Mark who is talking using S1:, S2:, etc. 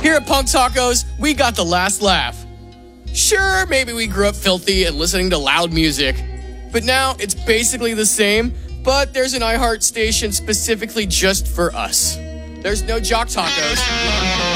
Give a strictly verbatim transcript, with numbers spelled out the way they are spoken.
S1: Here at Punk Tacos, we got the last laugh. Sure, maybe we grew up filthy and listening to loud music, but now it's basically the same, but there's an iHeart station specifically just for us. There's no Jock Tacos.